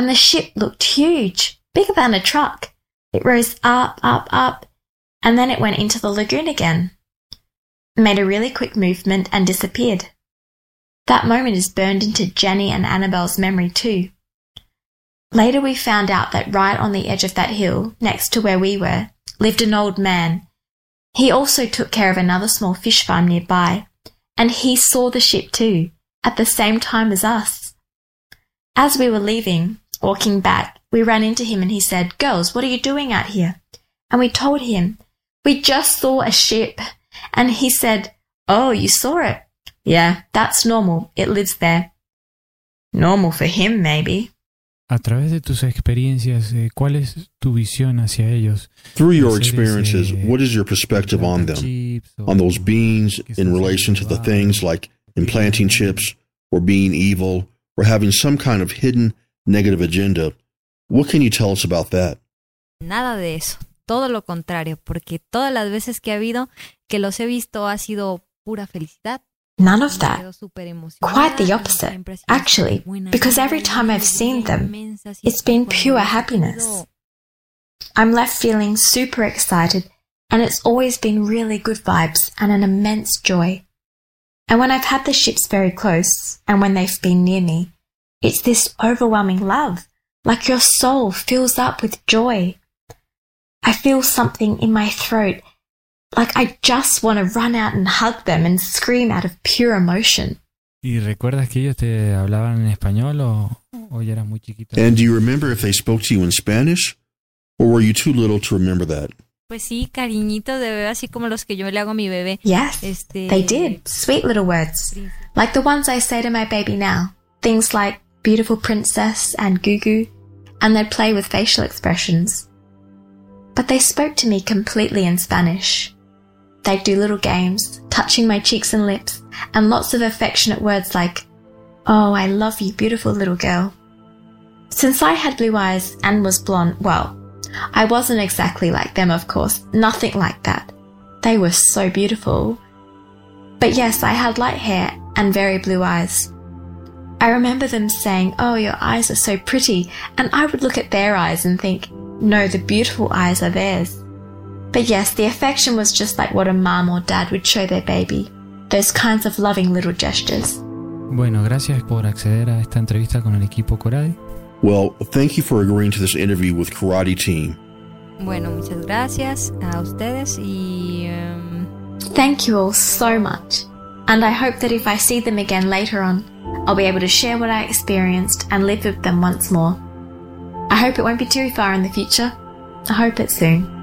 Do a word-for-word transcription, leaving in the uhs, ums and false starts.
and the ship looked huge, bigger than a truck. It rose up, up, up, and then it went into the lagoon again, made a really quick movement and disappeared. That moment is burned into Jenny and Annabelle's memory too. Later we found out that right on the edge of that hill, next to where we were, lived an old man. He also took care of another small fish farm nearby, and he saw the ship too, at the same time as us. As we were leaving, walking back, we ran into him and he said, "Girls, what are you doing out here?" And we told him, "We just saw a ship." And he said, "Oh, you saw it? Yeah, that's normal. It lives there." Normal for him, maybe. A través de tus experiencias, eh, ¿cuál es tu visión hacia ellos? Through your experiences, what is your perspective on them? On those beings in relation to the things like implanting chips or being evil or having some kind of hidden negative agenda? What can you tell us about that? Nada de eso. Todo lo contrario, porque todas las veces que ha habido que los he visto ha sido pura felicidad. None of that. Quite the opposite, actually, because every time I've seen them, it's been pure happiness. I'm left feeling super excited, and it's always been really good vibes and an immense joy. And when I've had the ships very close, and when they've been near me, it's this overwhelming love, like your soul fills up with joy. I feel something in my throat, like I just want to run out and hug them and scream out of pure emotion. ¿Y recuerdas que ellos te hablaban en español o, o ya eras muy chiquita? And do you remember if they spoke to you in Spanish? Or were you too little to remember that? Pues sí, cariñitos de bebé, así como los que yo le hago a mi bebé. Yes, este... they did. Sweet little words. Like the ones I say to my baby now. Things like beautiful princess and goo-goo. And they'd play with facial expressions. But they spoke to me completely in Spanish. They'd do little games, touching my cheeks and lips, and lots of affectionate words like, "Oh, I love you, beautiful little girl." Since I had blue eyes and was blonde, well, I wasn't exactly like them, of course, nothing like that. They were so beautiful. But yes, I had light hair and very blue eyes. I remember them saying, "Oh, your eyes are so pretty," and I would look at their eyes and think, no, the beautiful eyes are theirs. But yes, the affection was just like what a mom or dad would show their baby. Those kinds of loving little gestures. Bueno, gracias por acceder a esta entrevista con el equipo Coradi. Well, thank you for agreeing to this interview with Karate Team. Bueno, muchas gracias a ustedes y... Um... Thank you all so much. And I hope that if I see them again later on, I'll be able to share what I experienced and live with them once more. I hope it won't be too far in the future. I hope it's soon.